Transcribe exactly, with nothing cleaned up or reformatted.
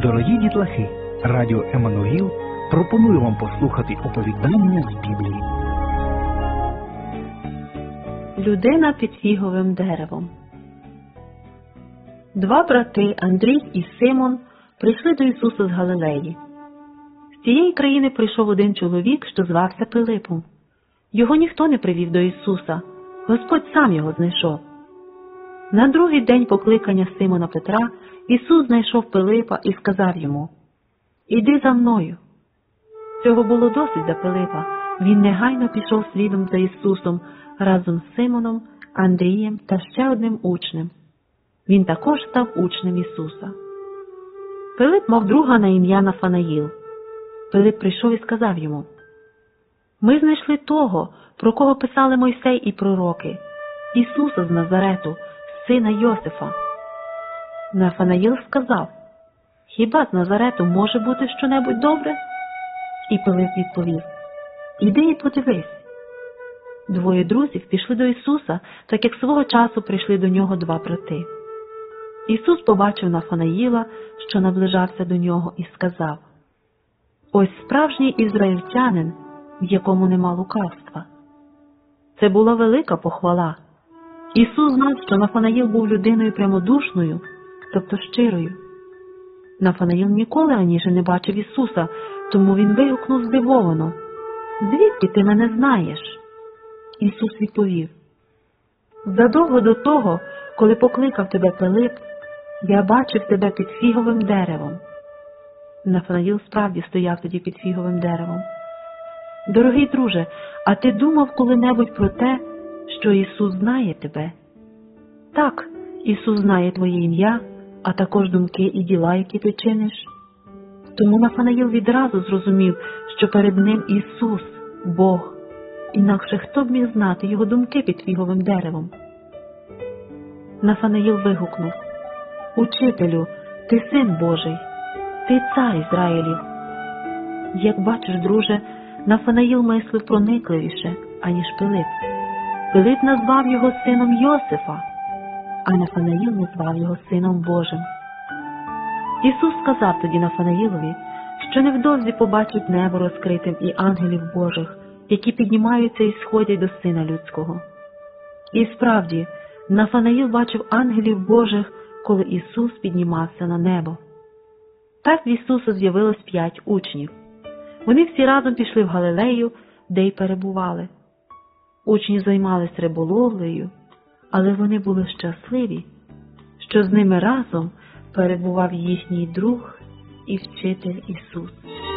Дорогі дітлахи, радіо Еммануїл пропонує вам послухати оповідання з Біблії. Людина під фіговим деревом. Два брати, Андрій і Симон, прийшли до Ісуса з Галилеї. З цієї країни прийшов один чоловік, що звався Пилипом. Його ніхто не привів до Ісуса, Господь сам його знайшов. На другий день покликання Симона Петра Ісус знайшов Пилипа і сказав йому: «Іди за мною». Цього було досить для Пилипа. Він негайно пішов слідом за Ісусом разом з Симоном, Андрієм та ще одним учнем. Він також став учнем Ісуса. Пилип мав друга на ім'я Нафанаїл. Пилип прийшов і сказав йому: «Ми знайшли того, про кого писали Мойсей і пророки, Ісуса з Назарету, сина Йосифа». Нафанаїл сказав: «Хіба з Назарету може бути щонебудь добре?» І Пилип відповів: «Іди і подивись». Двоє друзів пішли до Ісуса, так як свого часу прийшли до нього два брати. Ісус побачив Нафанаїла, що наближався до нього, і сказав: «Ось справжній ізраїльтянин, в якому нема лукавства». Це була велика похвала. Ісус знав, що Нафанаїл був людиною прямодушною, тобто щирою. Нафанаїл ніколи раніше не бачив Ісуса, тому він вигукнув здивовано: «Звідки ти мене знаєш?» Ісус відповів: «Задовго до того, коли покликав тебе Пилип, я бачив тебе під фіговим деревом». Нафанаїл справді стояв тоді під фіговим деревом. «Дорогий друже, а ти думав коли-небудь про те, що Ісус знає тебе?» «Так, Ісус знає твоє ім'я, а також думки і діла, які ти чиниш». Тому Нафанаїл відразу зрозумів, що перед ним Ісус, Бог, інакше хто б міг знати його думки під фіговим деревом. Нафанаїл вигукнув: «Учителю, ти син Божий, ти цар Ізраїлів». Як бачиш, друже, Нафанаїл мислив проникливіше, аніж Пилип. Пилип назвав його сином Йосифа, а Нафанаїл назвав його сином Божим. Ісус сказав тоді Нафанаїлові, що невдовзі побачить небо розкритим і ангелів Божих, які піднімаються і сходять до Сина Людського. І справді, Нафанаїл бачив ангелів Божих, коли Ісус піднімався на небо. Так в Ісуса з'явилось п'ять учнів. Вони всі разом пішли в Галилею, де й перебували. Учні займались риболовлею, але вони були щасливі, що з ними разом перебував їхній друг і вчитель Ісус.